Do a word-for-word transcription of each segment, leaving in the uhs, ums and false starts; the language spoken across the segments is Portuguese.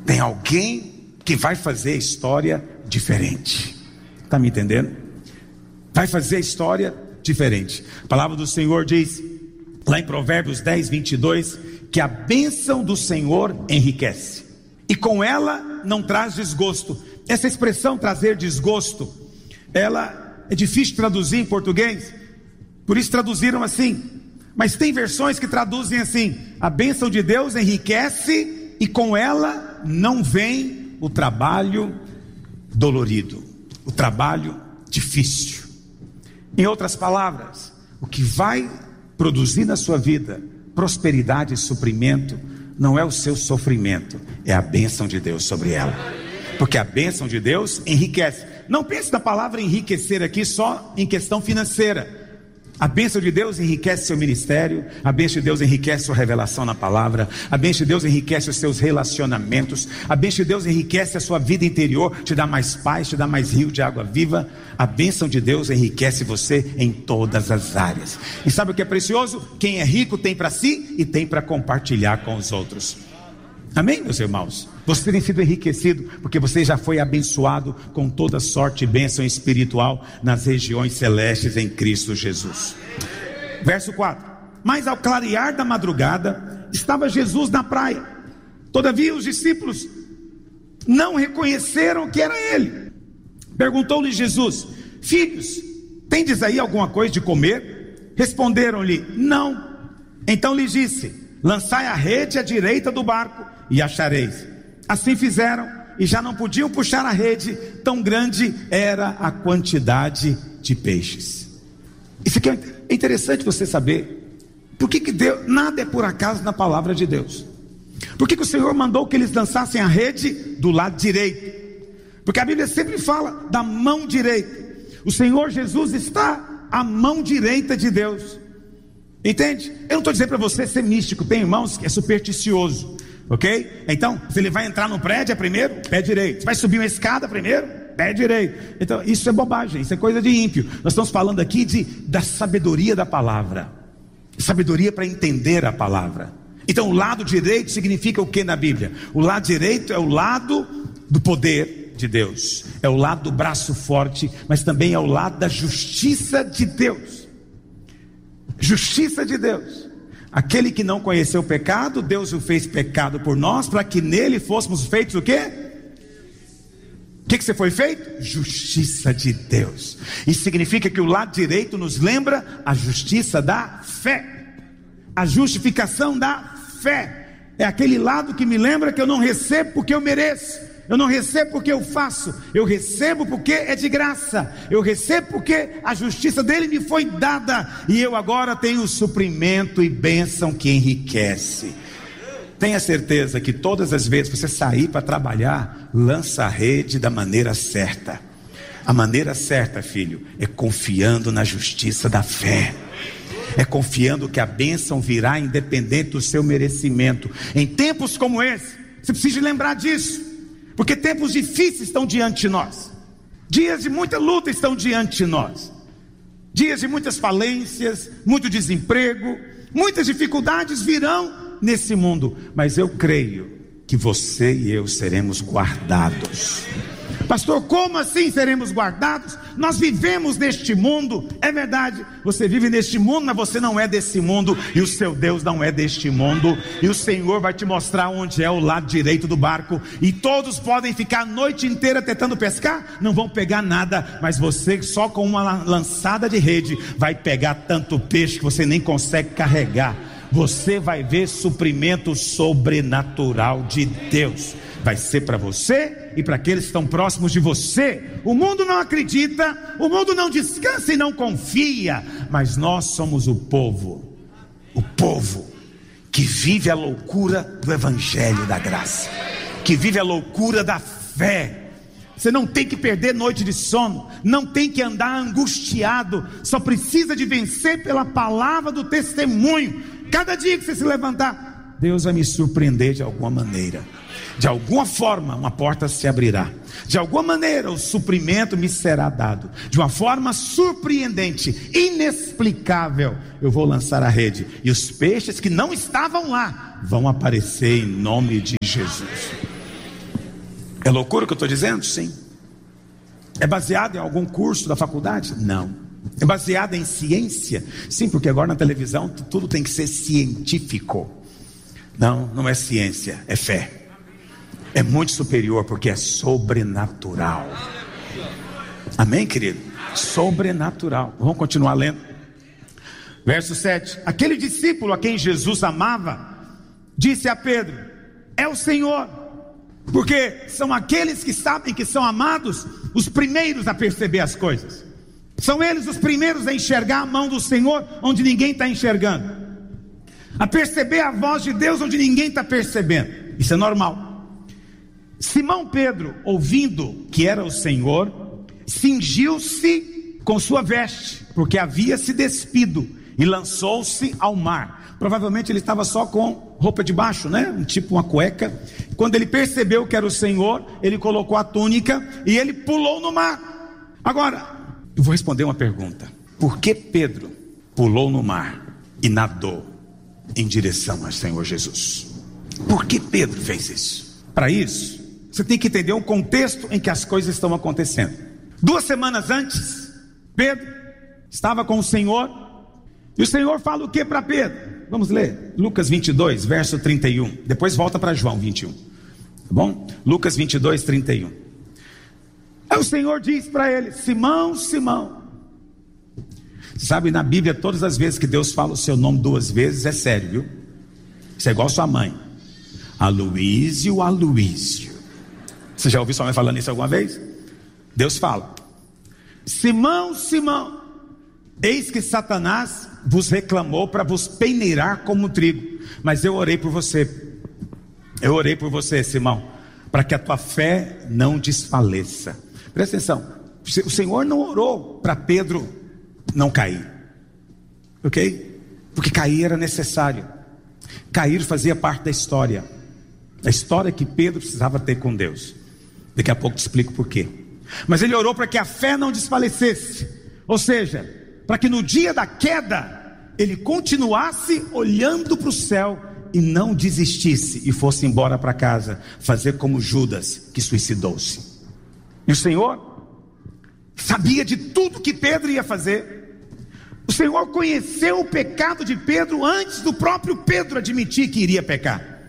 Tem alguém que vai fazer a história diferente. Está me entendendo? Vai fazer a história diferente. A palavra do Senhor diz, lá em Provérbios dez, vinte e dois, que a bênção do Senhor enriquece, e com ela não traz desgosto. Essa expressão trazer desgosto, ela é difícil de traduzir em português, por isso traduziram assim, mas tem versões que traduzem assim: a bênção de Deus enriquece e com ela não vem o trabalho dolorido, o trabalho difícil. Em outras palavras, o que vai produzir na sua vida prosperidade e suprimento não é o seu sofrimento, é a bênção de Deus sobre ela, porque a bênção de Deus enriquece. Não pense na palavra enriquecer aqui só em questão financeira. A bênção de Deus enriquece seu ministério, a bênção de Deus enriquece sua revelação na palavra, a bênção de Deus enriquece os seus relacionamentos, a bênção de Deus enriquece a sua vida interior, te dá mais paz, te dá mais rio de água viva. A bênção de Deus enriquece você em todas as áreas. E sabe o que é precioso? Quem é rico tem para si e tem para compartilhar com os outros. Amém, meus irmãos? Você tem sido enriquecido porque você já foi abençoado com toda sorte e bênção espiritual nas regiões celestes em Cristo Jesus. Verso quatro: mas ao clarear da madrugada estava Jesus na praia. Todavia os discípulos não reconheceram que era ele. Perguntou-lhe Jesus: filhos, tendes aí alguma coisa de comer? Responderam-lhe: não. Então lhe disse: lançai a rede à direita do barco e achareis. Assim fizeram, e já não podiam puxar a rede, tão grande era a quantidade de peixes. Isso aqui é interessante você saber. Por que que Deus, nada é por acaso na palavra de Deus? Por que que o Senhor mandou que eles lançassem a rede do lado direito? Porque a Bíblia sempre fala da mão direita. O Senhor Jesus está à mão direita de Deus. Entende? Eu não estou dizendo para você ser místico. Tem irmãos que é supersticioso, ok? Então, se ele vai entrar no prédio, é primeiro, pé direito. Se vai subir uma escada, primeiro, pé direito. Então, isso é bobagem, isso é coisa de ímpio. Nós estamos falando aqui de, da sabedoria da palavra. Sabedoria para entender a palavra. Então, o lado direito significa o que na Bíblia? O lado direito é o lado do poder de Deus, é o lado do braço forte, mas também é o lado da justiça de Deus. Justiça de Deus. Aquele que não conheceu o pecado, Deus o fez pecado por nós, para que nele fôssemos feitos o quê? O que que você foi feito? Justiça de Deus. Isso significa que o lado direito nos lembra a justiça da fé, a justificação da fé. É aquele lado que me lembra que eu não recebo porque eu mereço, eu não recebo porque eu faço, eu recebo porque é de graça, eu recebo porque a justiça dele me foi dada, e eu agora tenho suprimento e bênção que enriquece. Tenha certeza que todas as vezes que você sair para trabalhar, lança a rede da maneira certa. A maneira certa, filho, é confiando na justiça da fé, é confiando que a bênção virá independente do seu merecimento. Em tempos como esse, você precisa lembrar disso, porque tempos difíceis estão diante de nós, dias de muita luta estão diante de nós, dias de muitas falências, muito desemprego, muitas dificuldades virão nesse mundo, mas eu creio que você e eu seremos guardados. Pastor, como assim seremos guardados? Nós vivemos neste mundo, é verdade, você vive neste mundo, mas você não é desse mundo, e o seu Deus não é deste mundo, e o Senhor vai te mostrar onde é o lado direito do barco, e todos podem ficar a noite inteira tentando pescar, não vão pegar nada, mas você só com uma lançada de rede vai pegar tanto peixe que você nem consegue carregar. Você vai ver suprimento sobrenatural de Deus. Vai ser para você e para aqueles que estão próximos de você. O mundo não acredita, o mundo não descansa e não confia, mas nós somos o povo, o povo que vive a loucura do evangelho da graça, que vive a loucura da fé. Você não tem que perder noite de sono, não tem que andar angustiado, só precisa de vencer pela palavra do testemunho. Cada dia que você se levantar, Deus vai me surpreender de alguma maneira. De alguma forma uma porta se abrirá, de alguma maneira o suprimento me será dado, de uma forma surpreendente, inexplicável, eu vou lançar a rede, e os peixes que não estavam lá vão aparecer em nome de Jesus. É loucura o que eu estou dizendo? Sim. É baseado em algum curso da faculdade? Não. É baseado em ciência? Sim, porque agora na televisão tudo tem que ser científico. Não, não é ciência, é fé. É muito superior porque é sobrenatural. Amém, querido? Sobrenatural. Vamos continuar lendo. Verso sete. Aquele discípulo a quem Jesus amava disse a Pedro: é o Senhor. Porque são aqueles que sabem que são amados os primeiros a perceber as coisas. São eles os primeiros a enxergar a mão do Senhor onde ninguém está enxergando, a perceber a voz de Deus onde ninguém está percebendo. Isso é normal. Simão Pedro, ouvindo que era o Senhor, cingiu-se com sua veste, porque havia se despido, e lançou-se ao mar. Provavelmente ele estava só com roupa de baixo, né? Um tipo uma cueca. Quando ele percebeu que era o Senhor, ele colocou a túnica e ele pulou no mar. Agora, eu vou responder uma pergunta: por que Pedro pulou no mar e nadou em direção ao Senhor Jesus? Por que Pedro fez isso? Para isso, você tem que entender o contexto em que as coisas estão acontecendo. Duas semanas antes, Pedro estava com o Senhor, e o Senhor fala o que para Pedro? Vamos ler Lucas vinte e dois, verso trinta e um. Depois volta para João vinte e um, tá bom? Lucas vinte e dois, trinta e um. Aí o Senhor diz para ele: Simão, Simão. Sabe, na Bíblia, todas as vezes que Deus fala o seu nome duas vezes, é sério, viu? Isso é igual sua mãe: Aloísio, Aloísio. Você já ouviu sua mãe falando isso alguma vez? Deus fala: Simão, Simão, eis que Satanás vos reclamou para vos peneirar como trigo, mas eu orei por você. Eu orei por você, Simão, para que a tua fé não desfaleça. Presta atenção, o Senhor não orou para Pedro não cair, ok? Porque cair era necessário. Cair fazia parte da história, a história que Pedro precisava ter com Deus. Daqui a pouco te explico por quê. Mas ele orou para que a fé não desfalecesse, ou seja, para que no dia da queda ele continuasse olhando para o céu e não desistisse e fosse embora para casa, fazer como Judas, que suicidou-se. E o Senhor sabia de tudo que Pedro ia fazer. O Senhor conheceu o pecado de Pedro antes do próprio Pedro admitir que iria pecar.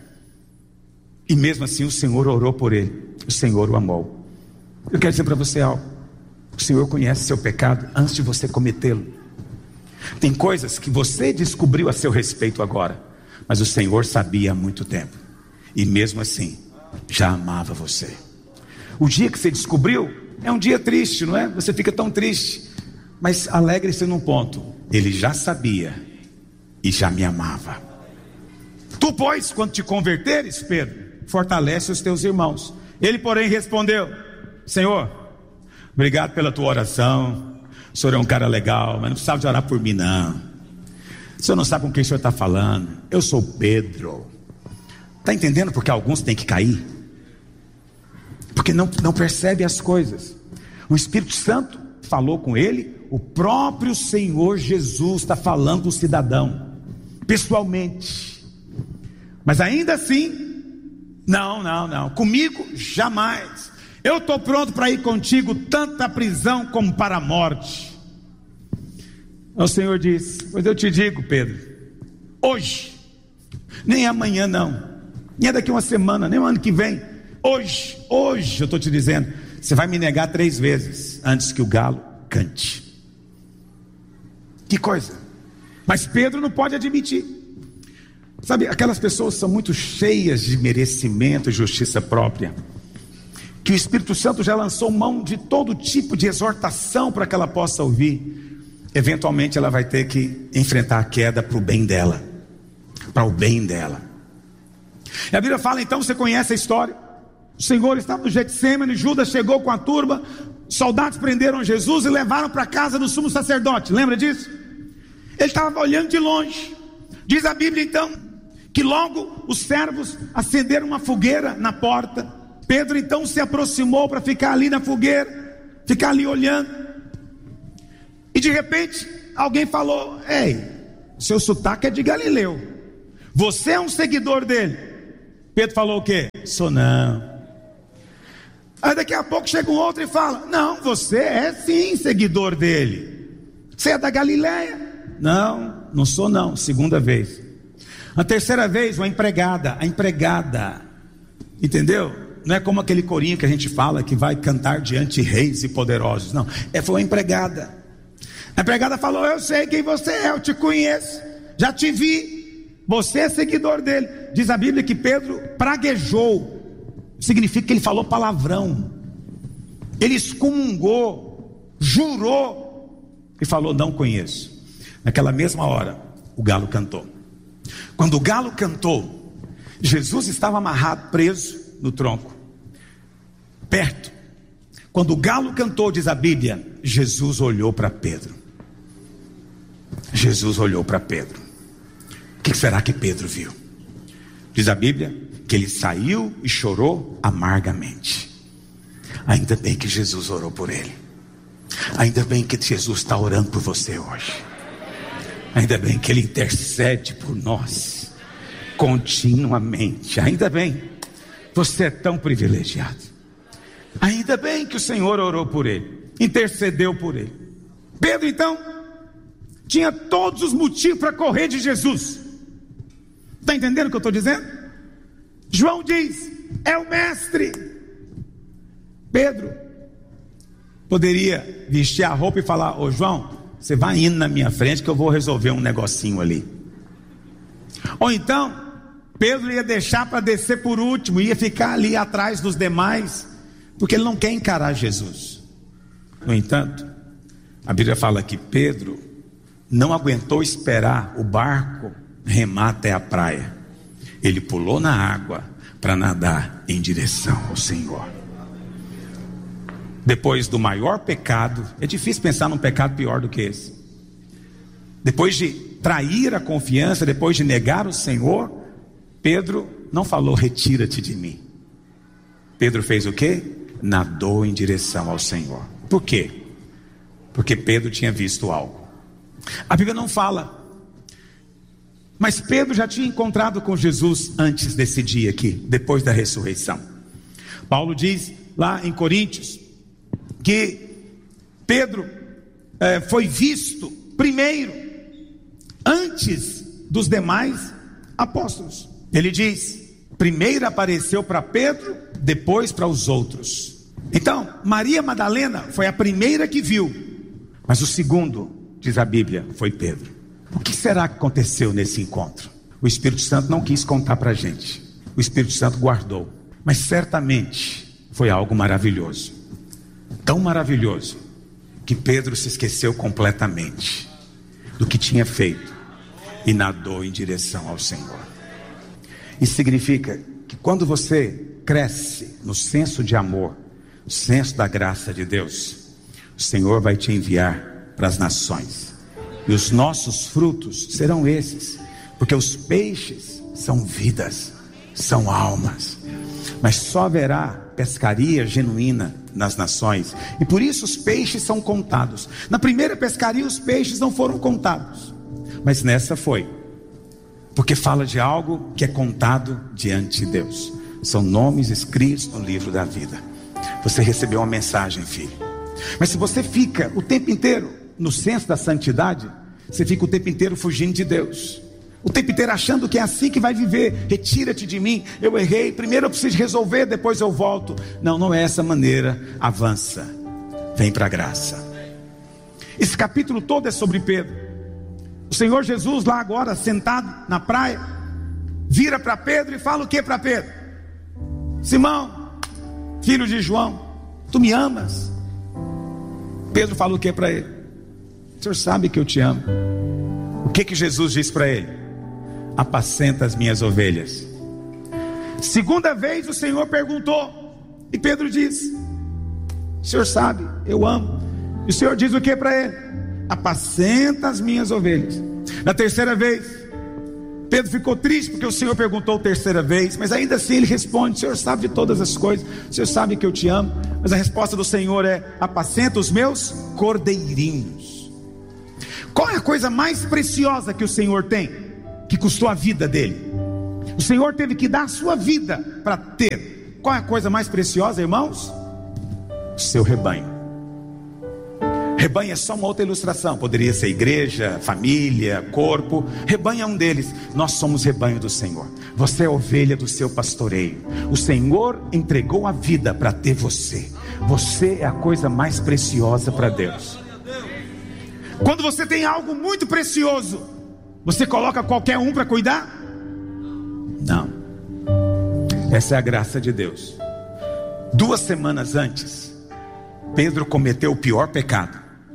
E mesmo assim o Senhor orou por ele. O Senhor o amou. Eu quero dizer para você algo: o Senhor conhece seu pecado antes de você cometê-lo. Tem coisas que você descobriu a seu respeito agora, mas o Senhor sabia há muito tempo, e mesmo assim já amava você. O dia que você descobriu é um dia triste, não é? Você fica tão triste, mas alegre-se num ponto: ele já sabia e já me amava. Tu, pois, quando te converteres, Pedro, fortalece os teus irmãos. Ele, porém, respondeu: Senhor, obrigado pela tua oração. O senhor é um cara legal, mas não precisava de orar por mim, não. O senhor não sabe com quem o senhor está falando. Eu sou Pedro. Está entendendo porque alguns têm que cair? Porque não, não percebe as coisas. O Espírito Santo falou com ele. O próprio Senhor Jesus está falando com o cidadão, pessoalmente. Mas ainda assim, não, não, não, comigo jamais. Eu estou pronto para ir contigo, tanto para a prisão como para a morte. O Senhor disse: pois eu te digo, Pedro, hoje, nem amanhã não, nem é daqui uma semana, nem o ano que vem, hoje, hoje eu estou te dizendo, você vai me negar três vezes antes que o galo cante. Que coisa. Mas Pedro não pode admitir. Sabe, aquelas pessoas são muito cheias de merecimento e justiça própria, que o Espírito Santo já lançou mão de todo tipo de exortação para que ela possa ouvir. Eventualmente ela vai ter que enfrentar a queda para o bem dela, para o bem dela. E a Bíblia fala, então, você conhece a história. O Senhor estava no Getsêmani, Judas chegou com a turba, soldados prenderam Jesus e levaram para a casa do sumo sacerdote. Lembra disso? Ele estava olhando de longe. Diz a Bíblia então que logo os servos acenderam uma fogueira na porta. Pedro então se aproximou para ficar ali na fogueira, ficar ali olhando. E de repente alguém falou: ei, seu sotaque é de Galileu, você é um seguidor dele? Pedro falou o quê? Sou não. Aí daqui a pouco chega um outro e fala: não, você é sim seguidor dele. Você é da Galileia? Não, não sou não. Segunda vez. A terceira vez, uma empregada, a empregada, entendeu? Não é como aquele corinho que a gente fala que vai cantar diante de reis e poderosos. Não, é, foi uma empregada. A empregada falou: eu sei quem você é, eu te conheço, já te vi, você é seguidor dele. Diz a Bíblia que Pedro praguejou. Significa que ele falou palavrão, ele excomungou, jurou e falou: não conheço. Naquela mesma hora o galo cantou. Quando o galo cantou, Jesus estava amarrado, preso no tronco, perto. Quando o galo cantou, diz a Bíblia, Jesus olhou para Pedro. Jesus olhou para Pedro. O que será que Pedro viu? Diz a Bíblia que ele saiu e chorou amargamente. Ainda bem que Jesus orou por ele. Ainda bem que Jesus está orando por você hoje. Ainda bem que ele intercede por nós continuamente. Ainda bem, você é tão privilegiado. Ainda bem que o Senhor orou por ele, intercedeu por ele. Pedro então tinha todos os motivos para correr de Jesus. Está entendendo o que eu estou dizendo? João diz: é o mestre. Pedro poderia vestir a roupa e falar: ô João, você vai indo na minha frente que eu vou resolver um negocinho ali. Ou então Pedro ia deixar para descer por último, ia ficar ali atrás dos demais, porque ele não quer encarar Jesus. No entanto, a Bíblia fala que Pedro não aguentou esperar o barco remar até a praia. Ele pulou na água para nadar em direção ao Senhor. Depois do maior pecado, é difícil pensar num pecado pior do que esse. Depois de trair a confiança, depois de negar o Senhor, Pedro não falou: retira-te de mim. Pedro fez o quê? Nadou em direção ao Senhor. Por quê? Porque Pedro tinha visto algo. A Bíblia não fala, mas Pedro já tinha encontrado com Jesus antes desse dia aqui, depois da ressurreição. Paulo diz lá em Coríntios que Pedro eh, foi visto primeiro, antes dos demais apóstolos. Ele diz: primeiro apareceu para Pedro, depois para os outros. Então, Maria Madalena foi a primeira que viu, mas o segundo, diz a Bíblia, foi Pedro. O que será que aconteceu nesse encontro? O Espírito Santo não quis contar para a gente, o Espírito Santo guardou, mas certamente foi algo maravilhoso, tão maravilhoso, que Pedro se esqueceu completamente do que tinha feito e nadou em direção ao Senhor. Isso significa que quando você cresce no senso de amor, no senso da graça de Deus, o Senhor vai te enviar para as nações, e os nossos frutos serão esses, porque os peixes são vidas, são almas, mas só haverá pescaria genuína nas nações, e por isso os peixes são contados. Na primeira pescaria os peixes não foram contados, mas nessa foi, porque fala de algo que é contado diante de Deus. São nomes escritos no livro da vida. Você recebeu uma mensagem, filho, mas se você fica o tempo inteiro no senso da santidade, você fica o tempo inteiro fugindo de Deus, o tempo inteiro achando que é assim que vai viver. Retira-te de mim, eu errei, primeiro eu preciso resolver, depois eu volto. Não, não é essa maneira. Avança, vem para a graça. Esse capítulo todo é sobre Pedro. O Senhor Jesus lá agora sentado na praia, vira para Pedro e fala o que para Pedro? Simão, filho de João, tu me amas? Pedro fala o que para ele? O Senhor sabe que eu te amo. O que que Jesus diz para ele? Apacenta as minhas ovelhas. Segunda vez o Senhor perguntou, e Pedro diz: o Senhor sabe, eu amo. E o Senhor diz o que para ele? Apacenta as minhas ovelhas. Na terceira vez, Pedro ficou triste porque o Senhor perguntou terceira vez, mas ainda assim ele responde: o Senhor sabe de todas as coisas, o Senhor sabe que eu te amo. Mas a resposta do Senhor é: apacenta os meus cordeirinhos. Qual é a coisa mais preciosa que o Senhor tem, que custou a vida dele? O Senhor teve que dar a sua vida para ter. Qual é a coisa mais preciosa, irmãos? seu rebanho. Rebanho é só uma outra ilustração, poderia ser igreja, família, corpo. Rebanho é um deles. Nós somos rebanho do Senhor. Você é ovelha do seu pastoreio. O Senhor entregou a vida para ter você. Você é a coisa mais preciosa para Deus. Quando você tem algo muito precioso, você coloca qualquer um para cuidar? Não. Essa é a graça de Deus. Duas semanas antes, Pedro cometeu o pior pecado.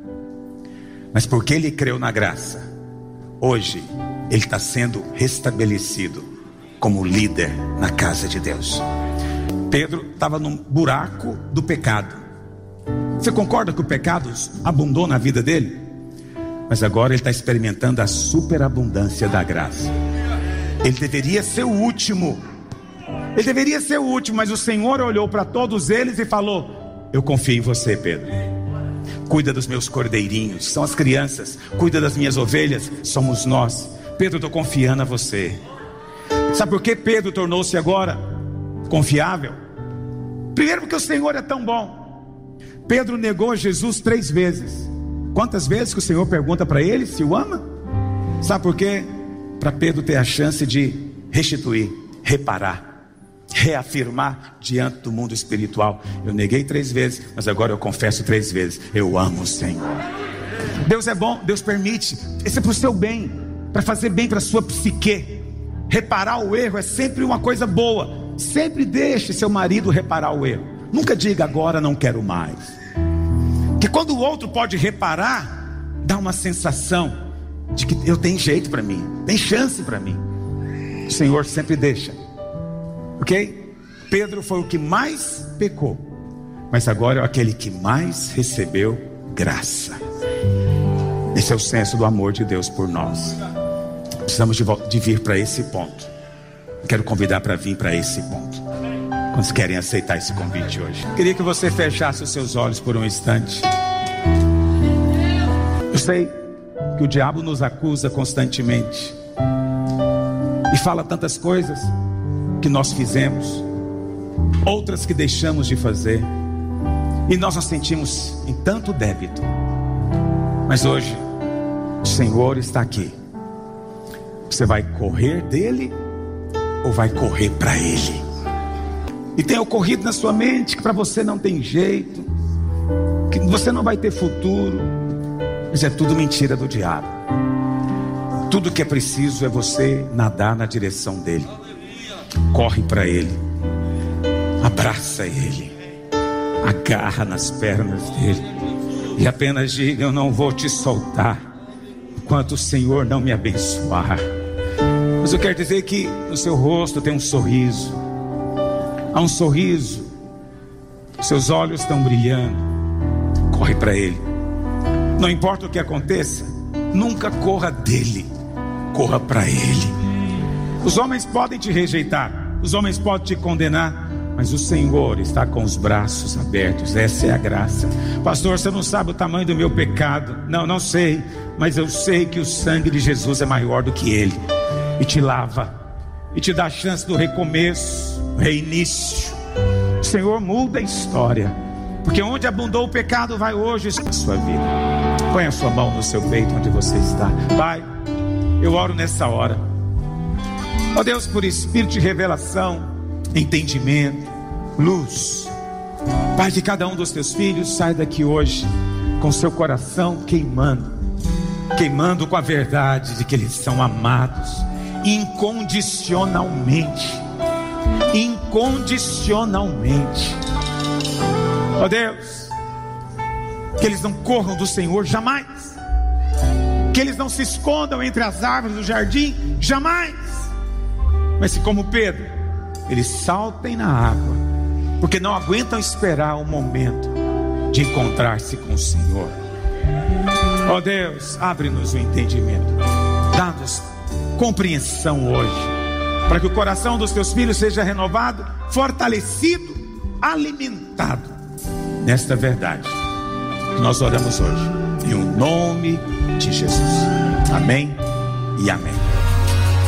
Mas porque ele creu na graça, hoje ele está sendo restabelecido como líder na casa de Deus. Pedro estava num buraco do pecado. Você concorda que o pecado abundou na vida dele? Mas agora ele está experimentando a superabundância da graça. Ele deveria ser o último. Ele deveria ser o último, mas o Senhor olhou para todos eles e falou: eu confio em você, Pedro. Cuida dos meus cordeirinhos, são as crianças. Cuida das minhas ovelhas, somos nós. Pedro, eu estou confiando a você. Sabe por que Pedro tornou-se agora confiável? Primeiro porque o Senhor é tão bom. Pedro negou Jesus três vezes. Quantas vezes que o Senhor pergunta para ele se o ama? Sabe por quê? Para Pedro ter a chance de restituir, reparar, reafirmar diante do mundo espiritual. Eu neguei três vezes, mas agora eu confesso três vezes: eu amo o Senhor. Deus é bom, Deus permite. Isso é para o seu bem, para fazer bem para a sua psique. Reparar o erro é sempre uma coisa boa. Sempre deixe seu marido reparar o erro. Nunca diga agora não quero mais. Porque quando o outro pode reparar, dá uma sensação de que eu tenho jeito para mim, tem chance para mim. O Senhor sempre deixa. Ok? Pedro foi o que mais pecou, mas agora é aquele que mais recebeu graça. Esse é o senso do amor de Deus por nós. Precisamos de, de vir para esse ponto. Quero convidar para vir para esse ponto. Quantos querem aceitar esse convite hoje? Queria que você fechasse os seus olhos por um instante. Eu sei que o diabo nos acusa constantemente e fala tantas coisas que nós fizemos, outras que deixamos de fazer, e nós nos sentimos em tanto débito. Mas hoje o Senhor está aqui. Você vai correr dele ou vai correr para ele? E tem ocorrido na sua mente que para você não tem jeito, que você não vai ter futuro. Mas é tudo mentira do diabo. Tudo que é preciso é você nadar na direção dele. Corre para ele, abraça ele, agarra nas pernas dele e apenas diga: eu não vou te soltar enquanto o Senhor não me abençoar. Mas eu quero dizer que no seu rosto tem um sorriso. Há um sorriso, seus olhos estão brilhando. Corre para ele. Não importa o que aconteça, nunca corra dele, corra para ele. Os homens podem te rejeitar, os homens podem te condenar, mas o Senhor está com os braços abertos. Essa é a graça. Pastor, você não sabe o tamanho do meu pecado. Não, não sei, mas eu sei que o sangue de Jesus é maior do que ele, e te lava, e te dá a chance do recomeço, reinício. O Senhor muda a história, porque onde abundou o pecado, vai hoje a sua vida. Põe a sua mão no seu peito onde você está. Pai, eu oro nessa hora, ó Deus, por espírito de revelação, entendimento, luz. Pai, que cada um dos teus filhos saia daqui hoje com seu coração queimando, queimando com a verdade de que eles são amados incondicionalmente, incondicionalmente. Ó Deus, que eles não corram do Senhor jamais, que eles não se escondam entre as árvores do jardim jamais, mas que, como Pedro, eles saltem na água, porque não aguentam esperar o momento de encontrar-se com o Senhor. Ó Deus, abre-nos o entendimento, dá-nos compreensão hoje, para que o coração dos teus filhos seja renovado, fortalecido, alimentado nesta verdade que nós oramos hoje, em o nome de Jesus. Amém e amém.